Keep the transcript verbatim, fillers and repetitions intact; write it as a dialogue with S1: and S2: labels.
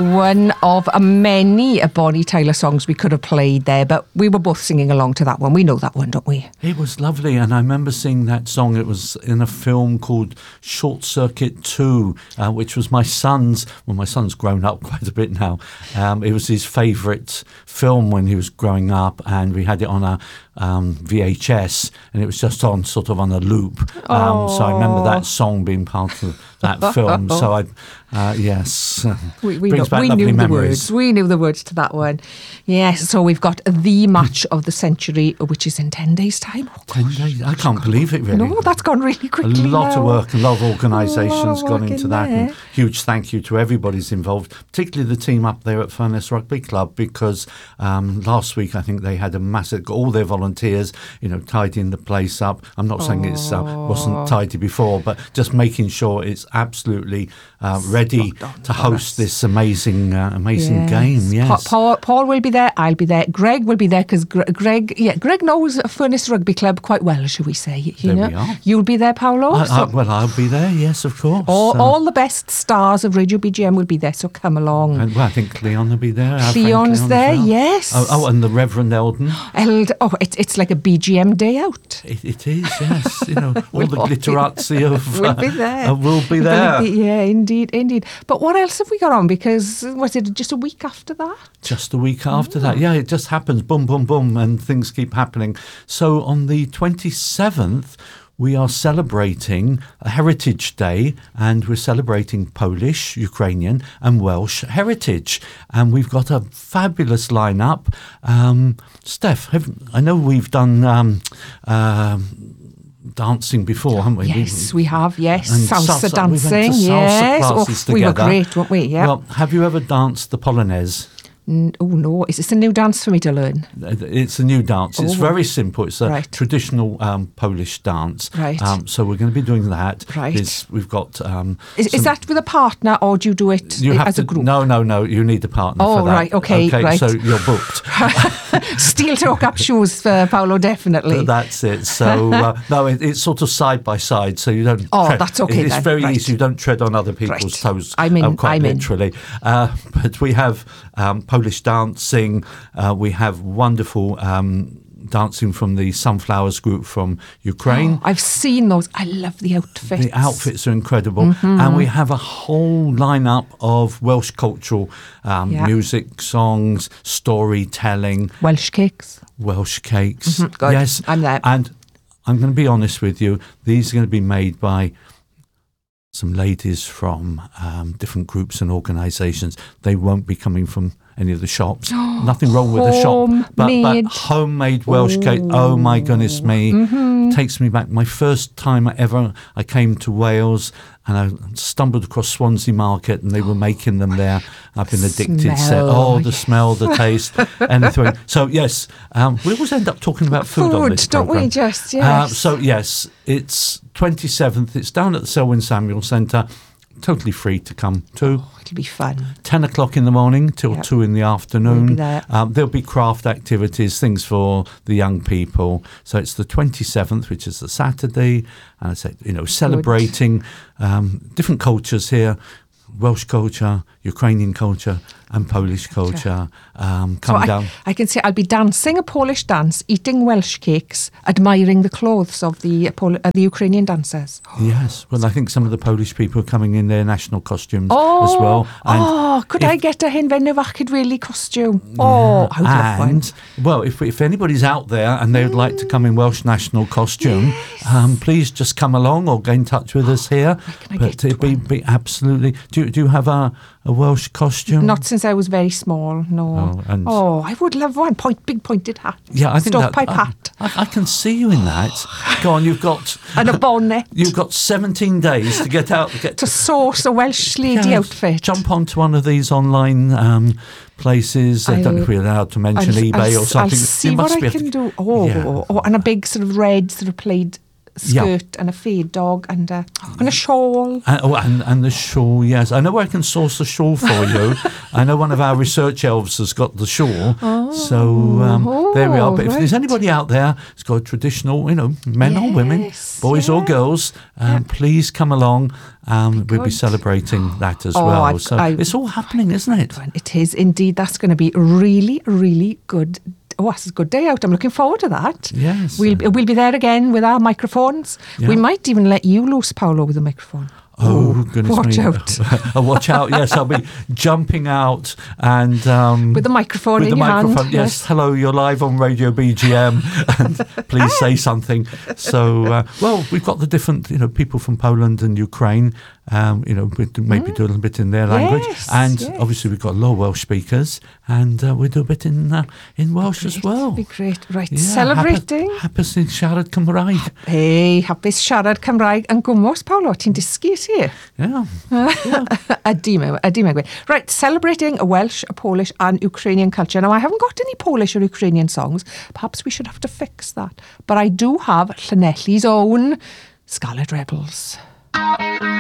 S1: one of many Bonnie Tyler songs we could have played there, but we were both singing along to that one. We know that one, don't we?
S2: It was lovely, and I remember seeing that song. It was in a film called Short Circuit two, uh, which was my son's, well, my son's grown up quite a bit now. Um, it was his favourite film when he was growing up, and we had it on a um, V H S, and it was just on sort of on a loop. Um, so I remember that song being part of that film. So I, uh, yes,
S1: we, we,
S2: brings
S1: know,
S2: back
S1: we
S2: lovely
S1: knew
S2: memories.
S1: the words. We knew the words to that one. Yes. So we've got the match of the century, which is in ten days' time. Oh,
S2: ten days. I can't believe it. Really.
S1: No, that's gone really quickly.
S2: A lot
S1: now.
S2: of work, a lot of organisations
S1: Oh,
S2: gone into that. And huge thank you to everybody's involved, particularly the team up there at Furness Rugby Club, because um, last week I think they had a massive, all their volunteers, you know, tidying the place up. I'm not saying it's uh, wasn't tidy before, but just making sure it's absolutely uh, ready to host this amazing, uh, amazing
S1: yes.
S2: game. Yes,
S1: Pa- Paul, Paul will be there. I'll be there. Greg will be there because Gre- Greg, yeah, Greg knows Furness Rugby Club quite well, shall we say? You
S2: there
S1: know,
S2: we are.
S1: You'll be there, Paolo.
S2: I,
S1: so
S2: I, well, I'll be there. Yes, of course.
S1: all,
S2: Uh,
S1: all the best stars of Radio B G M will be there, so come along.
S2: and, well, I think Cleon will be there. Our friend
S1: Cleon's
S2: Cleon
S1: there,
S2: as well.
S1: yes.
S2: Oh, oh, and the Reverend Eldon.
S1: Eld- oh, it, it's like a B G M day out.
S2: It, it is, yes. You know, all
S1: We'll
S2: the
S1: all be
S2: glitterazzi of
S1: We'll be there.
S2: Uh, will be there.
S1: Will be- yeah, indeed, indeed. But what else have we got on? Because was it just a week after that?
S2: Just a week after that. Yeah, it just happens. Boom, boom, boom, and things keep happening. So on the twenty-seventh, we are celebrating a Heritage Day, and we're celebrating Polish, Ukrainian and Welsh heritage. And we've got a fabulous lineup. Um, Steph, have, I know we've done um, uh, dancing before, haven't we?
S1: Yes, we have, yes.
S2: And
S1: Salsa,
S2: salsa, we went to
S1: dancing,
S2: salsa
S1: yes. Oh,
S2: classes
S1: we were
S2: together.
S1: great, weren't we? Yeah.
S2: Well, have you ever danced the Polonaise?
S1: N- oh, no. Is this a new dance for me to learn?
S2: It's a new dance. It's
S1: Oh.
S2: very simple. It's a
S1: Right.
S2: traditional um, Polish dance.
S1: Right.
S2: Um, so we're going to be doing that.
S1: Right.
S2: It's, we've got. Um,
S1: Is, is
S2: some-
S1: that with a partner, or do you do it
S2: you have
S1: as
S2: to,
S1: a group?
S2: No, no, no. You need a partner
S1: Oh,
S2: for that.
S1: right, okay,
S2: Okay,
S1: right.
S2: so you're booked.
S1: Steel toe cap shoes for Paolo, definitely.
S2: That's it. So uh, no, it, it's sort of side by side, so you don't.
S1: Oh,
S2: tread,
S1: that's okay
S2: It's
S1: then,
S2: very
S1: right.
S2: easy. You don't tread on other people's
S1: Right.
S2: toes.
S1: I'm in,
S2: um, quite
S1: I'm in.
S2: literally. Uh, but we have um, Polish dancing. Uh, we have wonderful. Um, dancing from the Sunflowers group from Ukraine.
S1: Oh, I've seen those. I love the outfits.
S2: The outfits are incredible.
S1: Mm-hmm.
S2: And we have a whole lineup of Welsh cultural um,
S1: Yeah.
S2: music, songs, storytelling,
S1: Welsh cakes.
S2: Welsh cakes.
S1: Mhm, good.
S2: Yes.
S1: I'm there.
S2: And I'm going to be honest with you, these are going to be made by some ladies from um, different groups and organisations. They won't be coming from any of the shops. Nothing wrong with the shop. But, but
S1: Homemade.
S2: homemade Welsh cake, oh my goodness me.
S1: Mm-hmm.
S2: Takes me back. My first time ever, I came to Wales and I stumbled across Swansea Market and they were making them there. I've been addicted. So,
S1: Smell.
S2: oh, the smell, the taste, anything. So, yes, um, we always end up talking about food, on
S1: Food,
S2: this
S1: don't we?
S2: programme.
S1: Just,
S2: Uh,
S1: yes.
S2: so, yes, it's twenty-seventh. It's down at the Selwyn Samuel Centre. Totally free to come to.
S1: Oh, it'll be fun.
S2: ten o'clock in the morning till
S1: Yep.
S2: two in the afternoon.
S1: We'll be there.
S2: Um, there'll be craft activities, things for the young people. So it's the twenty-seventh, which is the Saturday. And I said, you know, celebrating um, different cultures here. Welsh culture, Ukrainian culture and Polish culture. Um, come
S1: so
S2: down.
S1: I, I can say I'll be dancing a Polish dance, eating Welsh cakes, admiring the clothes of the Pol- uh, the Ukrainian dancers.
S2: Yes. Well, I think some of the Polish people are coming in their national costumes
S1: Oh,
S2: as well. And
S1: oh, could
S2: if-
S1: I get a hen fenivachid really costume? Oh, I would love one.
S2: And, well, if, if anybody's out there and they would like to come in Welsh national costume, um, please just come along or get in touch with us here.
S1: can I
S2: But
S1: get
S2: it'd be,
S1: one?
S2: be absolutely. Do, do you have a, a Welsh costume?
S1: Not since I was very small, no.
S2: Oh, and-
S1: Oh, I would love one. Point, big pointed hat.
S2: Yeah, I think that,
S1: Stovepipe
S2: I,
S1: hat.
S2: I, I can see you in that. Go on, you've got
S1: And a bonnet.
S2: you've got seventeen days to get out. Get
S1: To source a Welsh lady
S2: Yeah,
S1: outfit.
S2: Jump onto one of these online um, places. I don't know if we're allowed to mention
S1: I'll,
S2: eBay
S1: I'll,
S2: or something.
S1: I'll see
S2: You must
S1: what
S2: be
S1: I
S2: able
S1: can
S2: to-
S1: do. Oh,
S2: Yeah.
S1: oh, and a big sort of red sort of plaid skirt and a fade dog and a, and a shawl.
S2: And, oh, and, and the shawl, yes. I know I can source the shawl for you. I know one of our research elves has got the shawl.
S1: Oh,
S2: so um, there we are. But
S1: right.
S2: if there's anybody out there who's got a traditional, you know, men
S1: yes,
S2: or women, boys
S1: yeah.
S2: or girls, um,
S1: yeah.
S2: please come along. Um,
S1: Be
S2: we'll be
S1: good.
S2: celebrating that as
S1: Oh,
S2: well.
S1: I've-
S2: so
S1: I-
S2: it's all happening, isn't it?
S1: It is indeed. That's going to be really, really good. Oh, that's a good day out. I'm looking forward to that.
S2: Yes.
S1: We'll, we'll be there again with our microphones.
S2: Yeah.
S1: We might even let you loose, Paolo, with the microphone.
S2: Oh, goodness
S1: watch
S2: me.
S1: out.
S2: Oh, watch out. Yes, I'll be jumping out and... Um,
S1: With the microphone
S2: with
S1: in
S2: the
S1: your
S2: microphone.
S1: hand.
S2: Yes. Hello, you're live on Radio B G M. And please say something. So, uh, well, we've got the different, you know, people from Poland and Ukraine, um, you know, we maybe do a little bit in their language.
S1: Yes,
S2: and
S1: yes.
S2: obviously we've got a lot of Welsh speakers and uh, we do a bit in uh, in Welsh as well.
S1: Be great. Right,
S2: Yeah,
S1: celebrating.
S2: Hapus in siarad Cymraeg.
S1: Hey, hapus siarad Cymraeg yn gwmws, Paolo. Ti'n dysgu ti?
S2: Yeah.
S1: Ydy me, ydy me. Right, celebrating a Welsh, a Polish and Ukrainian culture. Now, I haven't got any Polish or Ukrainian songs. Perhaps we should have to fix that. But I do have Llanelli's own Scarlet Rebels.